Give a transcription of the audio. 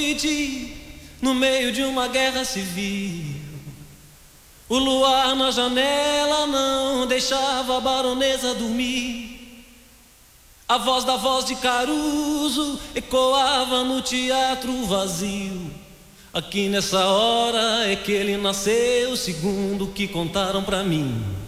No meio de uma guerra civil, o luar na janela não deixava a baronesa dormir. A voz da voz de Caruso ecoava no teatro vazio. Aqui nessa hora é que ele nasceu, segundo o que contaram pra mim.